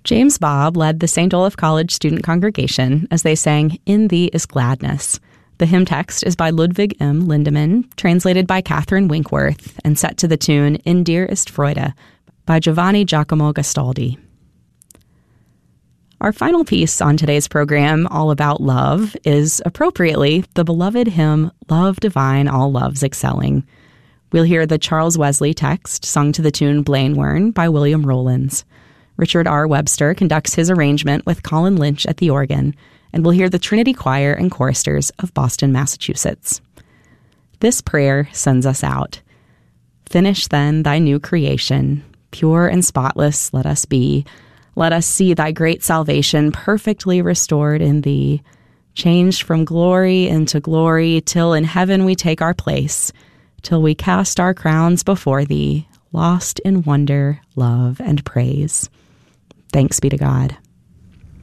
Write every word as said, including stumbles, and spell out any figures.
James Bobb led the Saint Olaf College student congregation as they sang In Thee is Gladness. The hymn text is by Ludwig M. Lindemann, translated by Catherine Winkworth, and set to the tune In dir ist Freude by Giovanni Giacomo Gastaldi. Our final piece on today's program, all about love, is appropriately the beloved hymn Love Divine, All Loves Excelling. We'll hear the Charles Wesley text sung to the tune Blaenwern by William Rowlands. Richard R. Webster conducts his arrangement with Colin Lynch at the organ, and we'll hear the Trinity Choir and choristers of Boston, Massachusetts. This prayer sends us out. Finish then thy new creation. Pure and spotless let us be. Let us see thy great salvation perfectly restored in thee, changed from glory into glory, till in heaven we take our place, till we cast our crowns before thee, lost in wonder, love, and praise. Thanks be to God.